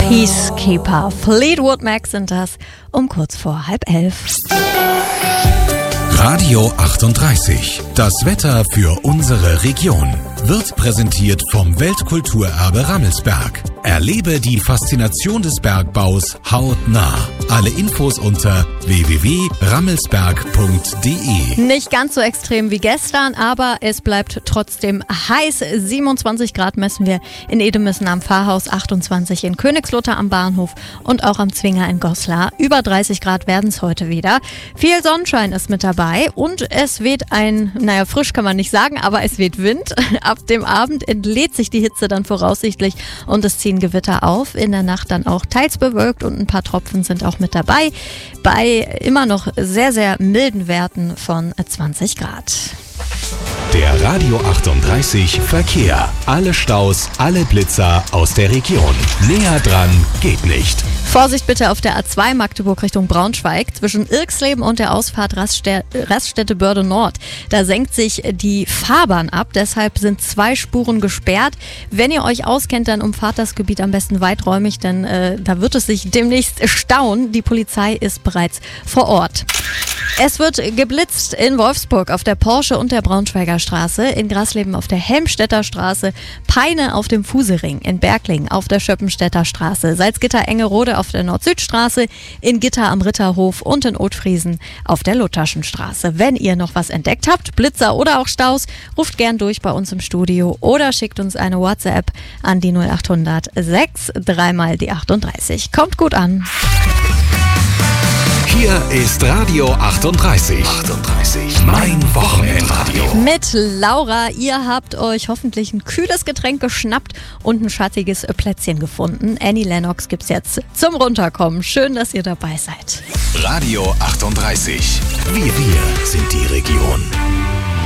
Peacekeeper. Fleetwood Mac sind das um kurz vor 10:30. Radio 38. Das Wetter für unsere Region wird präsentiert vom Weltkulturerbe Rammelsberg. Erlebe die Faszination des Bergbaus hautnah. Alle Infos unter www.rammelsberg.de. Nicht ganz so extrem wie gestern, aber es bleibt trotzdem heiß. 27 Grad messen wir in Edemissen am Pfarrhaus, 28 in Königslutter am Bahnhof und auch am Zwinger in Goslar. Über 30 Grad werden es heute wieder. Viel Sonnenschein ist mit dabei und es weht frisch kann man nicht sagen, aber es weht Wind. Ab dem Abend entlädt sich die Hitze dann voraussichtlich und es ziehen Gewitter auf. In der Nacht dann auch teils bewölkt und ein paar Tropfen sind auch mit dabei. Bei immer noch sehr, sehr milden Werten von 20 Grad. Der Radio 38 Verkehr. Alle Staus, alle Blitzer aus der Region. Näher dran geht nicht. Vorsicht bitte auf der A2 Magdeburg Richtung Braunschweig zwischen Irksleben und der Ausfahrt Raststätte Börde Nord. Da senkt sich die Fahrbahn ab, deshalb sind 2 Spuren gesperrt. Wenn ihr euch auskennt, dann umfahrt das Gebiet am besten weiträumig, denn da wird es sich demnächst stauen. Die Polizei ist bereits vor Ort. Es wird geblitzt in Wolfsburg auf der Porsche und der Braunschweiger Straße, in Grasleben auf der Helmstedter Straße, Peine auf dem Fusering, in Bergling auf der Schöppenstädter Straße, Salzgitter-Engerode auf der Nord-Süd-Straße, in Gitter am Ritterhof und in Othfriesen auf der Lutherschen Straße. Wenn ihr noch was entdeckt habt, Blitzer oder auch Staus, ruft gern durch bei uns im Studio oder schickt uns eine WhatsApp an die 0800 6 3 mal die 38. Kommt gut an. Hier ist Radio 38. 38. Mein Wochenendradio. Mit Laura, ihr habt euch hoffentlich ein kühles Getränk geschnappt und ein schattiges Plätzchen gefunden. Annie Lennox gibt's jetzt zum Runterkommen. Schön, dass ihr dabei seid. Radio 38. Wir sind die Region.